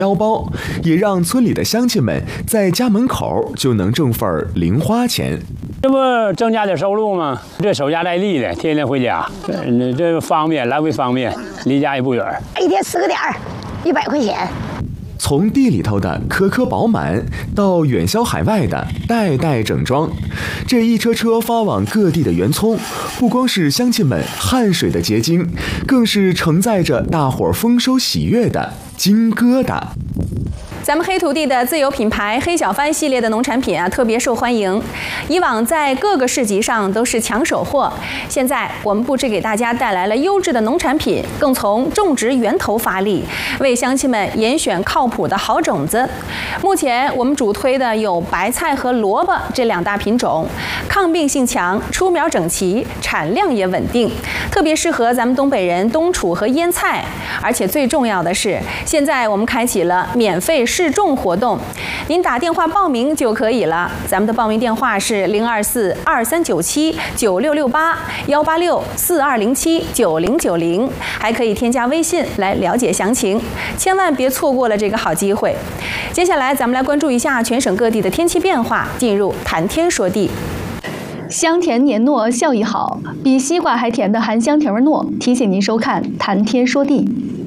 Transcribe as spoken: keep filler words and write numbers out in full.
腰包，也让村里的乡亲们在家门口就能挣份零花钱。 这不增加点收入吗？这守家待地的，天天回家，这这方便，来回方便，离家也不远。 一天四个点儿，一百块钱。 从地里头的颗颗饱满，到远销海外的代代整装，这一车车发往各地的圆葱，不光是乡亲们汗水的结晶，更是承载着大伙儿丰收喜悦的金疙瘩。 咱们黑土地的自有品牌黑小帆系列的农产品啊，特别受欢迎。以往在各个市集上都是抢手货，现在我们不止给大家带来了优质的农产品，更从种植源头发力，为乡亲们严选靠谱的好种子。目前我们主推的有白菜和萝卜这两大品种，抗病性强，出苗整齐，产量也稳定，特别适合咱们东北人冬储和腌菜。而且最重要的是，现在我们开启了免费试种活动，您打电话报名就可以了。咱们的报名电话是零二四二三九七九六六八幺八六四二零七九零九零，还可以添加微信来了解详情，千万别错过了这个好机会。接下来咱们来关注一下全省各地的天气变化，进入谈天说地。 香甜黏糯，效益好，比西瓜还甜的含香甜糯，提醒您收看《谈天说地》。